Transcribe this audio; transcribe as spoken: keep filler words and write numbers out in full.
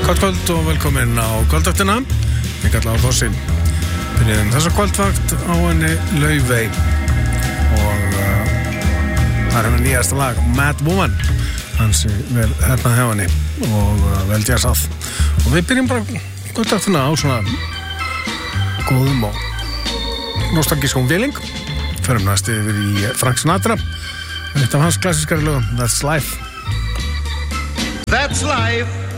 Gott kvöld og velkomin á kvöldvaktina. Ég kalla á Þorsin. Byrjum þessa kvöldvakt á henni Laufey og uh, það er henni nýjasta lag Mad Woman, hans vel hérna hjá henni og uh, vel jazzað. Og við byrjum bara kvöldvaktina á svona góðum og nostalgískum feeling. Förum næst yfir í Frank Sinatra, eitt af hans klassískari lögum, That's Life. That's life.